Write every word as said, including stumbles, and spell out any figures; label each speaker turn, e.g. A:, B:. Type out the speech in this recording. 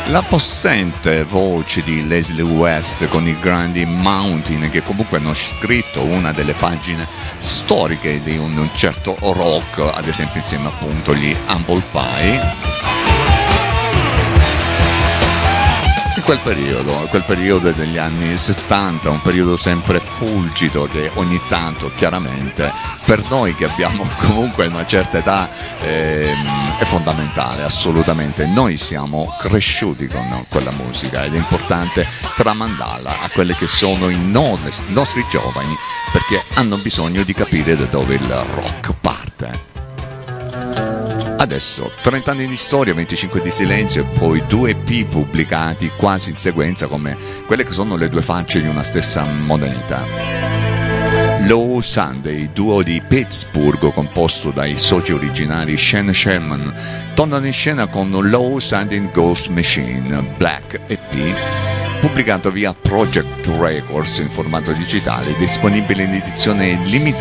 A: La possente voce di Leslie West con i grandi Mountain, che comunque hanno scritto una delle pagine storiche di un certo rock, ad esempio insieme appunto agli Humble Pie. In quel periodo, quel periodo degli anni settanta, un periodo sempre fulgido che ogni tanto chiaramente per noi che abbiamo comunque una certa età ehm, è fondamentale, assolutamente. Noi siamo cresciuti con quella musica ed è importante tramandarla a quelli che sono i, no- i nostri giovani, perché hanno bisogno di capire da dove il rock parte. Adesso trenta anni di storia, venticinque di silenzio e poi due E P pubblicati quasi in sequenza come quelle che sono le due facce di una stessa modernità. Low Sunday, duo di Pittsburgh composto dai soci originari Shane Sherman, tornano in scena con Low Sunday Ghost Machine, Black E P, pubblicato via Project Records in formato digitale, disponibile in edizione limitata